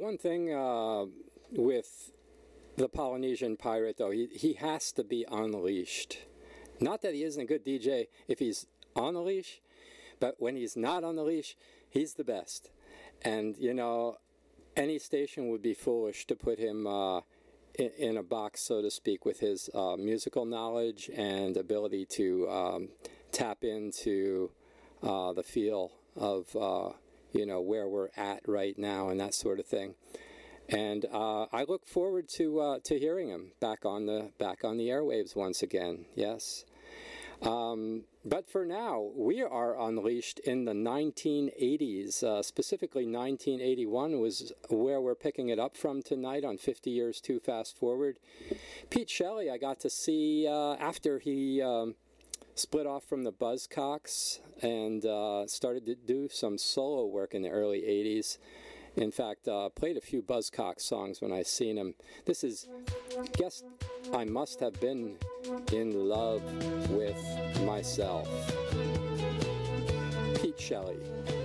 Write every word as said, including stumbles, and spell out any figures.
one thing uh, with the Polynesian Pirate, though, he, he has to be on the leash. Not that he isn't a good D J if he's on the leash, but when he's not on the leash, he's the best. And, you know, any station would be foolish to put him uh, in, in a box, so to speak, with his uh, musical knowledge and ability to um, tap into uh, the feel of, uh, you know, where we're at right now and that sort of thing. And uh, I look forward to uh, to hearing him back on the back on the airwaves once again. Yes. Um, but for now, we are unleashed in the nineteen eighties. Uh, specifically, nineteen eighty-one was where we're picking it up from tonight on fifty Years Too Fast Forward. Pete Shelley, I got to see uh, after he um, split off from the Buzzcocks and uh, started to do some solo work in the early eighties. In fact, uh, played a few Buzzcocks songs when I seen him. This is, guess I Must Have Been in Love with Myself. Pete Shelley.